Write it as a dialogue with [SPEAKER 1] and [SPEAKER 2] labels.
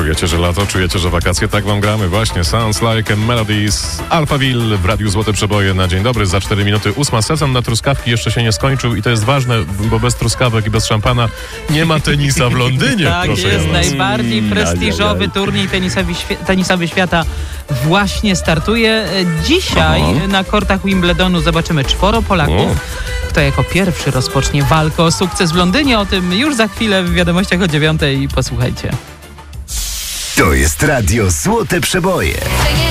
[SPEAKER 1] Czujecie, że lato? Czujecie, że wakacje? Tak wam gramy właśnie. Sounds Like a Melody z Alphaville w Radiu Złote Przeboje na dzień dobry. Za 4 minuty 8. Sezon na truskawki jeszcze się nie skończył i to jest ważne, bo bez truskawek i bez szampana nie ma tenisa w Londynie.
[SPEAKER 2] Tak
[SPEAKER 1] proszę
[SPEAKER 2] jest,
[SPEAKER 1] was.
[SPEAKER 2] najbardziej prestiżowy turniej tenisowy świata właśnie startuje. Dzisiaj na kortach Wimbledonu zobaczymy 4 Polaków. Kto jako pierwszy rozpocznie walkę o sukces w Londynie? O tym już za chwilę w wiadomościach o 9:00. Posłuchajcie.
[SPEAKER 3] To jest Radio Złote Przeboje.